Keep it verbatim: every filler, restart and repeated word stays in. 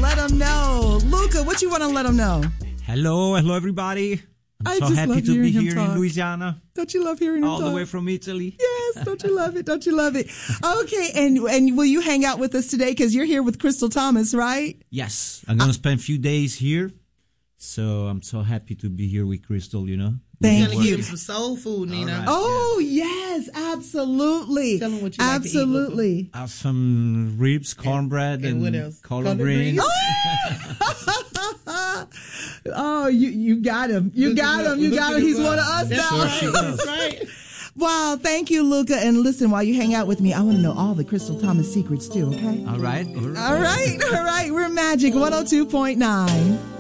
Let them know. Luca, what you want to let them know? Hello, hello everybody. I'm I so just happy love to be hearing him here talk. in Louisiana. Don't you love hearing him All talk? the way from Italy. Yes, don't you love it? Don't you love it? Okay, and and will you hang out with us today? Because you're here with Crystal Thomas, right? Yes, I'm going to spend a few days here. So I'm so happy to be here with Crystal, you know. Thank You're you. gonna give him some soul food, Nina. All right. Oh, yes, absolutely. Tell 'em what you like to eat, Luca. Absolutely. I have some ribs, cornbread, and and, what else? collard Collard greens. Oh, you you got him. You Look got at him. You what- got look him. at He's what- one of us That's now. Sure she does. That's right. Wow, thank you, Luca. And listen, while you hang out with me, I want to know all the Crystal Thomas secrets too, okay? All right. All right. All right, all right. We're Magic one oh two point nine.